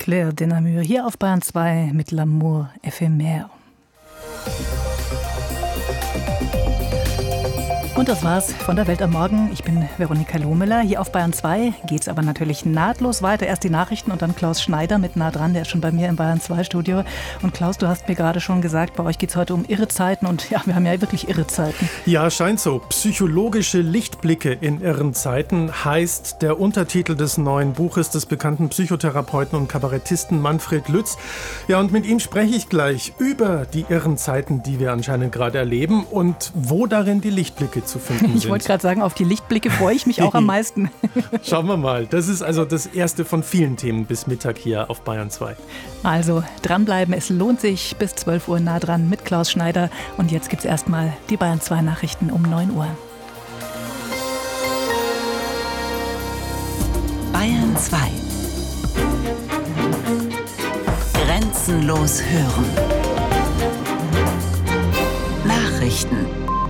Claire de Namur hier auf Bayern 2 mit L'amour éphémère. Und das war's von der Welt am Morgen. Ich bin Veronika Lohmüller. Hier auf Bayern 2 geht's aber natürlich nahtlos weiter. Erst die Nachrichten und dann Klaus Schneider mit nah dran. Der ist schon bei mir im Bayern 2 Studio. Und Klaus, du hast mir gerade schon gesagt, bei euch geht's heute um irre Zeiten. Und ja, wir haben ja wirklich irre Zeiten. Ja, scheint so. Psychologische Lichtblicke in irren Zeiten heißt der Untertitel des neuen Buches des bekannten Psychotherapeuten und Kabarettisten Manfred Lütz. Ja, und mit ihm spreche ich gleich über die irren Zeiten, die wir anscheinend gerade erleben und wo darin die Lichtblicke zu finden sind. Ich wollte gerade sagen, auf die Lichtblicke freue ich mich auch am meisten. Schauen wir mal. Das ist also das erste von vielen Themen bis Mittag hier auf Bayern 2. Also dranbleiben, es lohnt sich. Bis 12 Uhr nah dran mit Klaus Schneider. Und jetzt gibt es erstmal die Bayern 2 Nachrichten um 9 Uhr. Bayern 2. Grenzenlos hören. Nachrichten.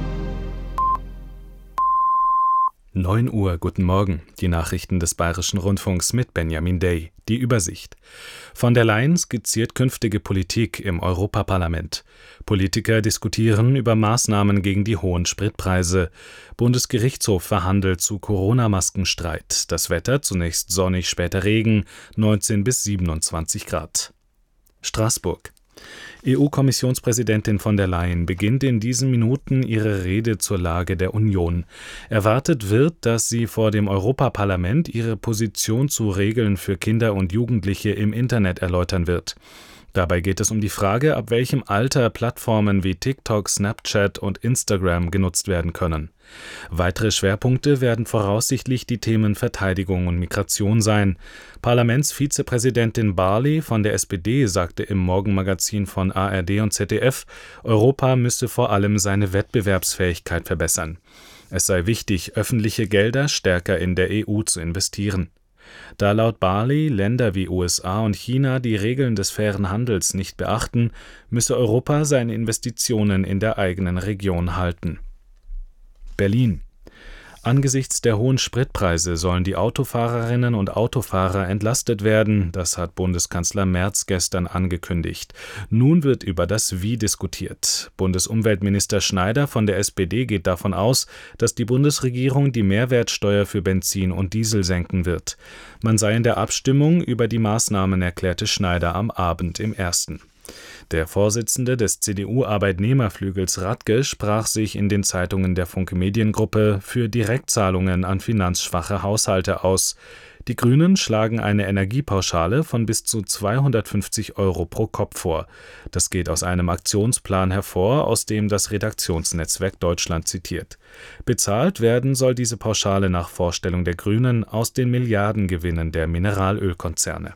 9 Uhr, guten Morgen. Die Nachrichten des Bayerischen Rundfunks mit Benjamin Day. Die Übersicht. Von der Leyen skizziert künftige Politik im Europaparlament. Politiker diskutieren über Maßnahmen gegen die hohen Spritpreise. Bundesgerichtshof verhandelt zu Corona-Maskenstreit. Das Wetter zunächst sonnig, später Regen, 19 bis 27 Grad. Straßburg. EU-Kommissionspräsidentin von der Leyen beginnt in diesen Minuten ihre Rede zur Lage der Union. Erwartet wird, dass sie vor dem Europaparlament ihre Position zu Regeln für Kinder und Jugendliche im Internet erläutern wird. Dabei geht es um die Frage, ab welchem Alter Plattformen wie TikTok, Snapchat und Instagram genutzt werden können. Weitere Schwerpunkte werden voraussichtlich die Themen Verteidigung und Migration sein. Parlamentsvizepräsidentin Barley von der SPD sagte im Morgenmagazin von ARD und ZDF, Europa müsse vor allem seine Wettbewerbsfähigkeit verbessern. Es sei wichtig, öffentliche Gelder stärker in der EU zu investieren. Da laut Barley Länder wie USA und China die Regeln des fairen Handels nicht beachten, müsse Europa seine Investitionen in der eigenen Region halten. Berlin. Angesichts der hohen Spritpreise sollen die Autofahrerinnen und Autofahrer entlastet werden, das hat Bundeskanzler Merz gestern angekündigt. Nun wird über das Wie diskutiert. Bundesumweltminister Schneider von der SPD geht davon aus, dass die Bundesregierung die Mehrwertsteuer für Benzin und Diesel senken wird. Man sei in der Abstimmung über die Maßnahmen, erklärte Schneider am Abend im Ersten. Der Vorsitzende des CDU-Arbeitnehmerflügels Radke sprach sich in den Zeitungen der Funke Mediengruppe für Direktzahlungen an finanzschwache Haushalte aus. Die Grünen schlagen eine Energiepauschale von bis zu 250 € pro Kopf vor. Das geht aus einem Aktionsplan hervor, aus dem das Redaktionsnetzwerk Deutschland zitiert. Bezahlt werden soll diese Pauschale nach Vorstellung der Grünen aus den Milliardengewinnen der Mineralölkonzerne.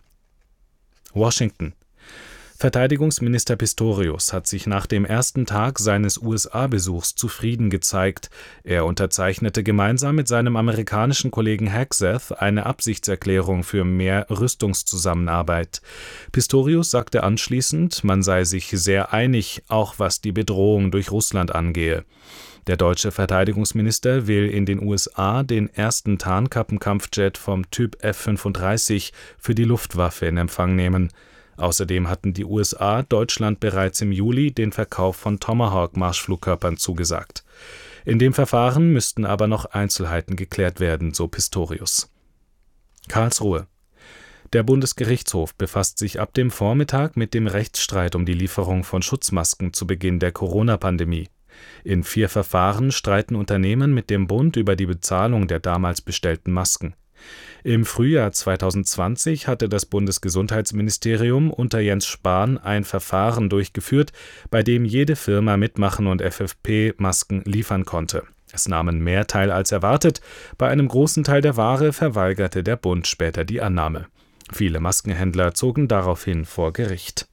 Washington. Verteidigungsminister Pistorius hat sich nach dem ersten Tag seines USA-Besuchs zufrieden gezeigt. Er unterzeichnete gemeinsam mit seinem amerikanischen Kollegen Hegseth eine Absichtserklärung für mehr Rüstungszusammenarbeit. Pistorius sagte anschließend, man sei sich sehr einig, auch was die Bedrohung durch Russland angehe. Der deutsche Verteidigungsminister will in den USA den ersten Tarnkappenkampfjet vom Typ F-35 für die Luftwaffe in Empfang nehmen. Außerdem hatten die USA Deutschland bereits im Juli den Verkauf von Tomahawk-Marschflugkörpern zugesagt. In dem Verfahren müssten aber noch Einzelheiten geklärt werden, so Pistorius. Karlsruhe. Der Bundesgerichtshof befasst sich ab dem Vormittag mit dem Rechtsstreit um die Lieferung von Schutzmasken zu Beginn der Corona-Pandemie. In 4 Verfahren streiten Unternehmen mit dem Bund über die Bezahlung der damals bestellten Masken. Im Frühjahr 2020 hatte das Bundesgesundheitsministerium unter Jens Spahn ein Verfahren durchgeführt, bei dem jede Firma mitmachen und FFP-Masken liefern konnte. Es nahmen mehr teil als erwartet. Bei einem großen Teil der Ware verweigerte der Bund später die Annahme. Viele Maskenhändler zogen daraufhin vor Gericht.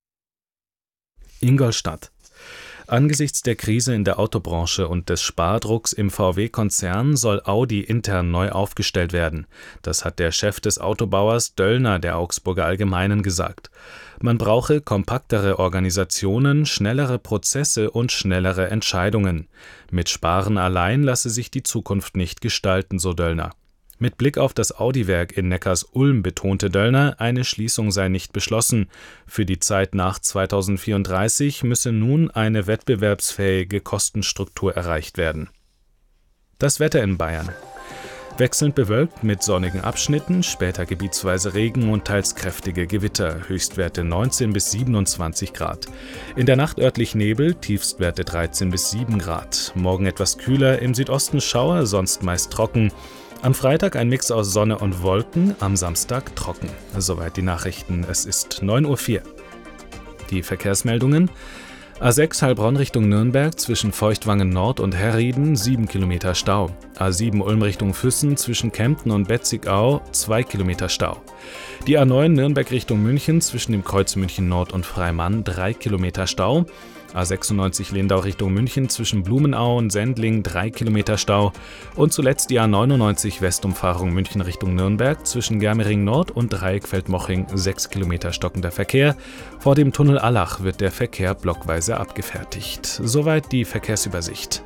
Ingolstadt. Angesichts der Krise in der Autobranche und des Spardrucks im VW-Konzern soll Audi intern neu aufgestellt werden. Das hat der Chef des Autobauers Döllner der Augsburger Allgemeinen gesagt. Man brauche kompaktere Organisationen, schnellere Prozesse und schnellere Entscheidungen. Mit Sparen allein lasse sich die Zukunft nicht gestalten, so Döllner. Mit Blick auf das Audi-Werk in Neckars-Ulm betonte Döllner, eine Schließung sei nicht beschlossen. Für die Zeit nach 2034 müsse nun eine wettbewerbsfähige Kostenstruktur erreicht werden. Das Wetter in Bayern. Wechselnd bewölkt mit sonnigen Abschnitten, später gebietsweise Regen und teils kräftige Gewitter, Höchstwerte 19 bis 27 Grad. In der Nacht örtlich Nebel, Tiefstwerte 13 bis 7 Grad. Morgen etwas kühler, im Südosten Schauer, sonst meist trocken. Am Freitag ein Mix aus Sonne und Wolken, am Samstag trocken. Soweit die Nachrichten, es ist 9:04 Uhr. Die Verkehrsmeldungen: A6 Heilbronn Richtung Nürnberg zwischen Feuchtwangen Nord und Herrieden 7 Kilometer Stau. A7 Ulm Richtung Füssen zwischen Kempten und Betzigau 2 Kilometer Stau. Die A9 Nürnberg Richtung München zwischen dem Kreuz München Nord und Freimann 3 Kilometer Stau. A96 Lindau Richtung München zwischen Blumenau und Sendling 3 Kilometer Stau. Und zuletzt die A99 Westumfahrung München Richtung Nürnberg zwischen Germering Nord und Dreieckfeld-Moching 6 Kilometer stockender Verkehr. Vor dem Tunnel Allach wird der Verkehr blockweise abgefertigt. Soweit die Verkehrsübersicht.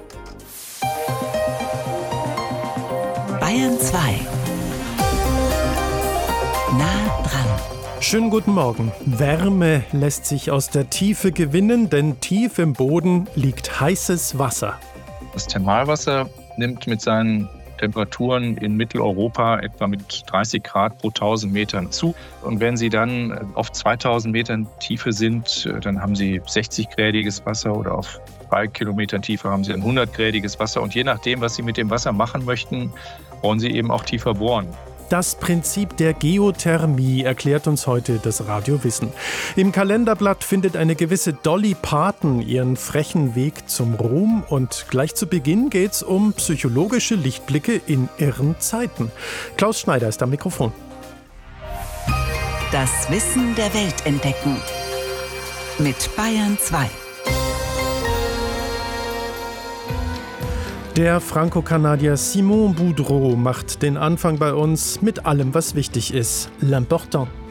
Bayern 2. Nah dran. Schönen guten Morgen. Wärme lässt sich aus der Tiefe gewinnen, denn tief im Boden liegt heißes Wasser. Das Thermalwasser nimmt mit seinen Temperaturen in Mitteleuropa etwa mit 30 Grad pro 1000 Metern zu. Und wenn Sie dann auf 2000 Metern Tiefe sind, dann haben Sie 60-grädiges Wasser oder auf 2 Kilometern Tiefe haben Sie ein 100-grädiges Wasser. Und je nachdem, was Sie mit dem Wasser machen möchten, wollen Sie eben auch tiefer bohren. Das Prinzip der Geothermie erklärt uns heute das Radio Wissen. Im Kalenderblatt findet eine gewisse Dolly Parton ihren frechen Weg zum Ruhm. Und gleich zu Beginn geht's um psychologische Lichtblicke in irren Zeiten. Klaus Schneider ist am Mikrofon. Das Wissen der Welt entdecken. Mit Bayern 2. Der Franco-Kanadier Simon Boudreau macht den Anfang bei uns mit allem, was wichtig ist. L'important.